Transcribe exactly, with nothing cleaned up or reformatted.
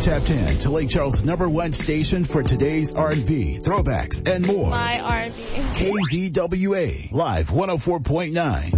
tapped in to Lake Charles' number one station for today's R and B, throwbacks, and more. My R and B. K Z W A, live one oh four point nine.